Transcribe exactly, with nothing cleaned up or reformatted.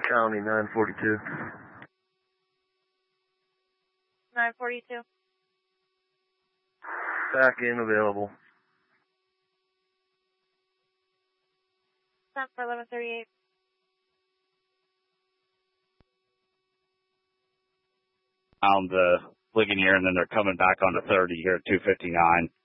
County, nine forty-two. nine forty-two. Back in, available. Stop for eleven thirty-eight. On the Ligonier, and then they're coming back on the thirty here at two fifty-nine.